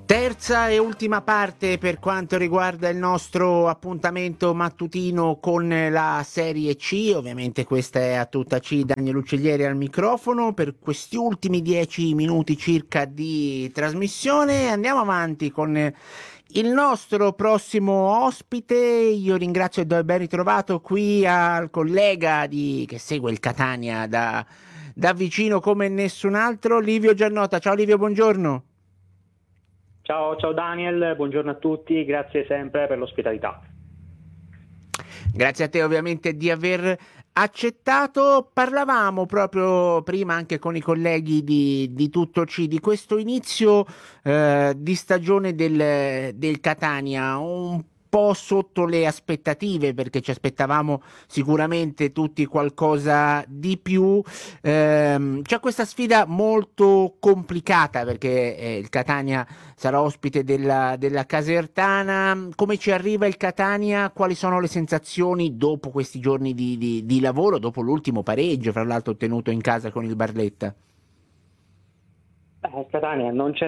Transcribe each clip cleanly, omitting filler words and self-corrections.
Terza e ultima parte per quanto riguarda il nostro appuntamento mattutino con la Serie C. Ovviamente questa è a tutta C, Daniel Uccellieri al microfono per questi ultimi 10 minuti circa di trasmissione. Andiamo avanti con il nostro prossimo ospite. Io ringrazio e do il ben ritrovato qui al collega che segue il Catania da vicino come nessun altro, Livio Giannota. Ciao Livio, buongiorno. Ciao Daniel, buongiorno a tutti, grazie sempre per l'ospitalità. Grazie a te ovviamente di aver accettato. Parlavamo proprio prima anche con i colleghi di Tutto C di questo inizio di stagione del Catania, un po' sotto le aspettative perché ci aspettavamo sicuramente tutti qualcosa di più. C'è questa sfida molto complicata perché il Catania sarà ospite della Casertana. Come ci arriva il Catania? Quali sono le sensazioni dopo questi giorni di lavoro, dopo l'ultimo pareggio, fra l'altro ottenuto in casa con il Barletta? Il Catania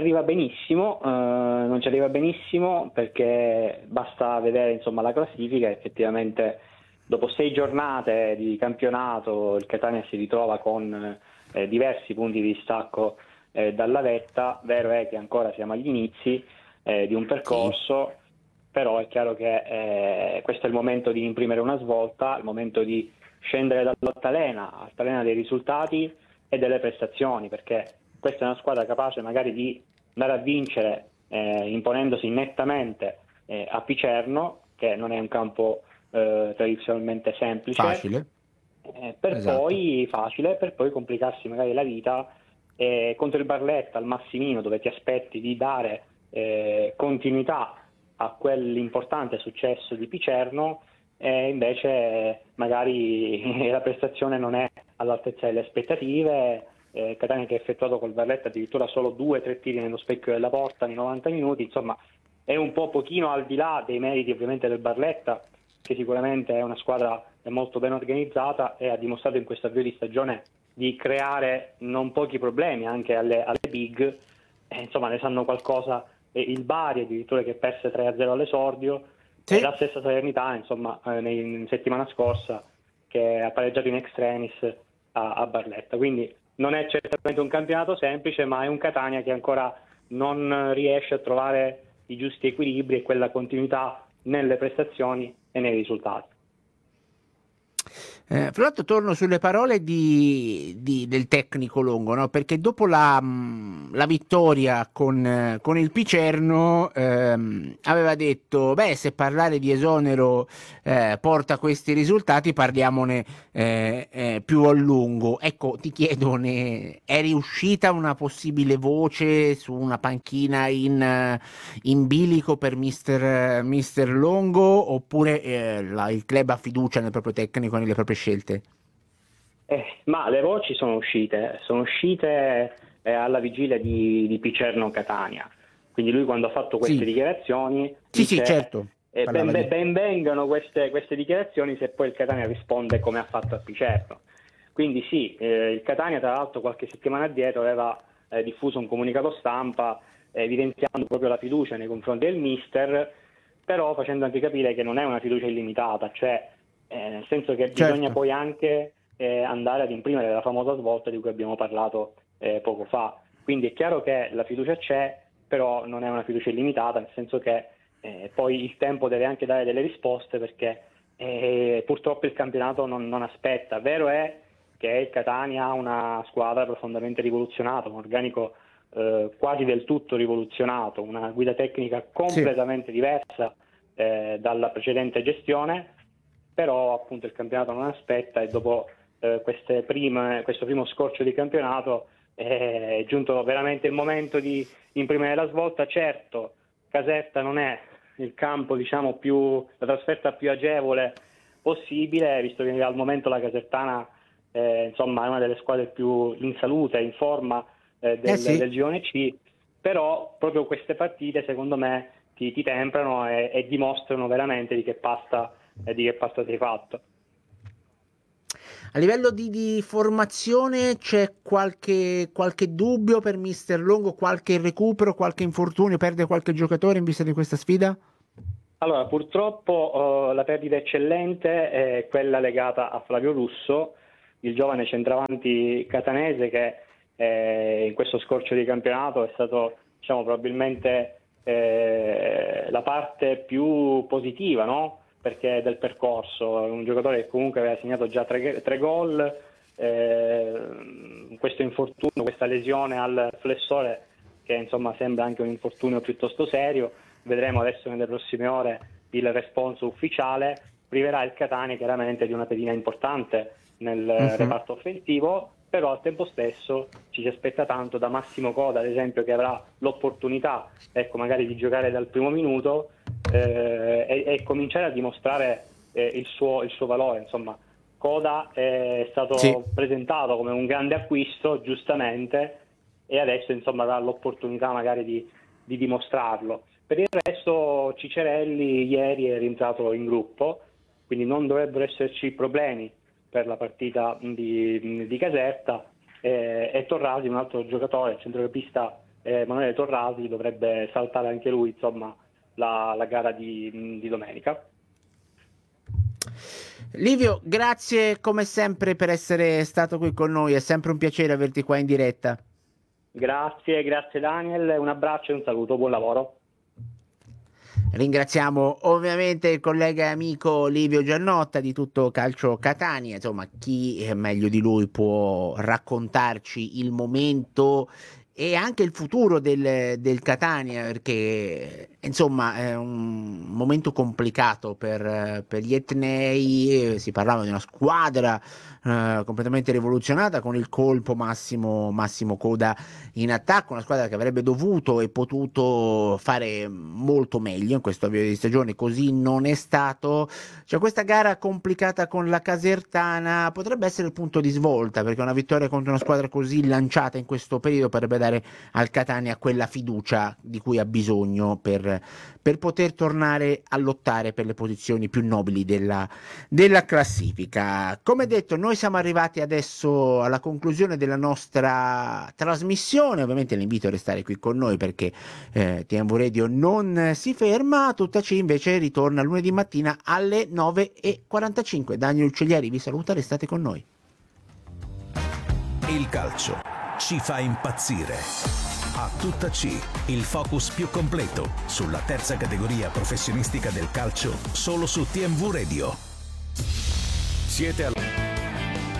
non ci arriva benissimo perché basta vedere insomma la classifica. Effettivamente dopo 6 giornate di campionato il Catania si ritrova con diversi punti di distacco dalla vetta. Vero è che ancora siamo agli inizi di un Sì, percorso, però è chiaro che questo è il momento di imprimere una svolta, il momento di scendere dall'altalena dei risultati e delle prestazioni, perché questa è una squadra capace magari di andare a vincere imponendosi nettamente a Picerno, che non è un campo tradizionalmente semplice, facile, esatto. per poi complicarsi magari la vita contro il Barletta al Massimino, dove ti aspetti di dare continuità a quell'importante successo di Picerno, e invece magari la prestazione non è all'altezza delle aspettative. Catania che ha effettuato col Barletta addirittura solo 2 o 3 tiri nello specchio della porta nei 90 minuti, insomma è un po' pochino al di là dei meriti ovviamente del Barletta, che sicuramente è una squadra molto ben organizzata e ha dimostrato in questo avvio di stagione di creare non pochi problemi anche alle big. Insomma ne sanno qualcosa il Bari addirittura, che perse 3-0 all'esordio, e Sì. la stessa Salernità insomma in settimana scorsa, che ha pareggiato in extremis a Barletta. Quindi non è certamente un campionato semplice, ma è un Catania che ancora non riesce a trovare i giusti equilibri e quella continuità nelle prestazioni e nei risultati. Fra l'altro torno sulle parole del tecnico Longo, no? Perché dopo la vittoria con il Picerno aveva detto, beh, se parlare di esonero porta questi risultati, parliamone più a lungo. Ecco, ti chiedo, è riuscita una possibile voce su una panchina in bilico per mister Longo, oppure il club ha fiducia nel proprio tecnico e nelle proprie scelte? Ma le voci sono uscite alla vigilia di Picerno Catania. Quindi lui, quando ha fatto queste Sì, dichiarazioni, sì, sì, dice certo, ben, parlava di... ben vengano queste dichiarazioni se poi il Catania risponde come ha fatto a Picerno. Quindi sì, il Catania tra l'altro qualche settimana addietro aveva diffuso un comunicato stampa evidenziando proprio la fiducia nei confronti del mister, però facendo anche capire che non è una fiducia illimitata, cioè nel senso che bisogna Certo. poi anche andare ad imprimere la famosa svolta di cui abbiamo parlato poco fa. Quindi è chiaro che la fiducia c'è, però non è una fiducia illimitata, nel senso che poi il tempo deve anche dare delle risposte, perché purtroppo il campionato non aspetta. Vero è che il Catania ha una squadra profondamente rivoluzionata, un organico quasi del tutto rivoluzionato, una guida tecnica Sì. completamente diversa dalla precedente gestione, però appunto il campionato non aspetta, e dopo questo primo scorcio di campionato è giunto veramente il momento di imprimere la svolta. Certo, Caserta non è il campo, diciamo, la trasferta più agevole possibile, visto che al momento la Casertana insomma è una delle squadre più in salute, in forma Sì. del girone C, però proprio queste partite secondo me ti temprano e dimostrano veramente di che pasta sei fatto. A livello di formazione c'è qualche dubbio per Mister Longo, qualche recupero, qualche infortunio, perde qualche giocatore in vista di questa sfida? Allora, purtroppo la perdita eccellente è quella legata a Flavio Russo, il giovane centravanti catanese che in questo scorcio di campionato è stato, diciamo, probabilmente la parte più positiva, no? Perché del percorso, un giocatore che comunque aveva segnato già tre gol, questo infortunio, questa lesione al flessore, che insomma sembra anche un infortunio piuttosto serio. Vedremo adesso nelle prossime ore il responso ufficiale, priverà il Catania chiaramente di una pedina importante nel reparto offensivo, però al tempo stesso ci si aspetta tanto da Massimo Coda, ad esempio, che avrà l'opportunità, ecco, magari di giocare dal primo minuto e cominciare a dimostrare il suo valore. Insomma, Coda è stato presentato come un grande acquisto, giustamente, e adesso insomma avrà l'opportunità magari di dimostrarlo. Per il resto Cicerelli ieri è rientrato in gruppo, quindi non dovrebbero esserci problemi per la partita di Caserta, e Torrasi, un altro giocatore, il centrocampista Emanuele Torrasi, dovrebbe saltare anche lui, insomma, la gara di domenica. Livio, grazie come sempre per essere stato qui con noi, è sempre un piacere averti qua in diretta. Grazie Daniel, un abbraccio e un saluto, buon lavoro. Ringraziamo ovviamente il collega e amico Livio Giannotta di Tutto Calcio Catania, insomma, chi meglio di lui può raccontarci il momento e anche il futuro del Catania, perché insomma è un momento complicato per gli etnei. Si parlava di una squadra completamente rivoluzionata con il colpo Massimo Coda in attacco, una squadra che avrebbe dovuto e potuto fare molto meglio in questo avvio di stagione, così non è stato. Cioè, questa gara complicata con la Casertana potrebbe essere il punto di svolta, perché una vittoria contro una squadra così lanciata in questo periodo potrebbe dare al Catania quella fiducia di cui ha bisogno per poter tornare a lottare per le posizioni più nobili della classifica. Come detto, noi siamo arrivati adesso alla conclusione della nostra trasmissione. Ovviamente l'invito a restare qui con noi, perché TMV Radio non si ferma. Tuttaci invece ritorna lunedì mattina alle 9:45. Daniel Uccellieri vi saluta, restate con noi. Il calcio ci fa impazzire. A tutta C, il focus più completo sulla terza categoria professionistica del calcio, solo su TMV Radio. Siete